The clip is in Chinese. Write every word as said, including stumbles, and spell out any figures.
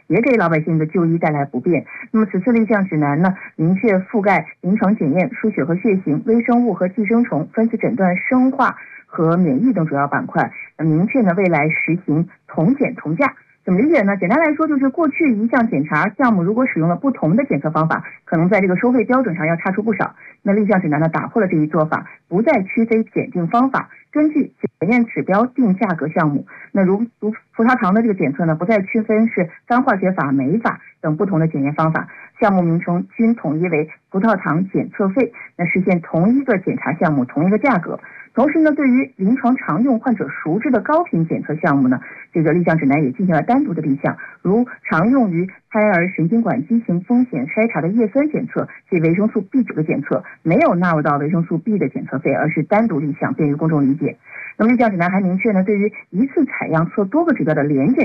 也给老百姓的就医带来不便。那么此次立项指南呢，明确覆盖临床检验、输血和血型、微生物和寄生虫、分子诊断、生化和免疫等主要板块，明确呢未来实行同检同价。怎么理解呢？简单来说，就是过去一项检查项目如果使用了不同的检测方法，可能在这个收费标准上要差出不少。那立项指南呢打破了这一做法，不再区分检定方法，根据检验指标定价格项目。那如如葡萄糖的这个检测呢，不再区分是干化学法、酶法等不同的检验方法，项目名称均统一为葡萄糖检测费，那实现同一个检查项目同一个价格。同时呢，对于临床常用患者熟知的高频检测项目呢，这个立项指南也进行了单独的立项，如常用于胎儿神经管畸形风险筛查的叶酸检测及维生素 B 九 的检测，没有纳入到维生素 B 的检测费，而是单独立项，便于公众理解。那么立项指南还明确呢，对于一次采样测多个指标的联检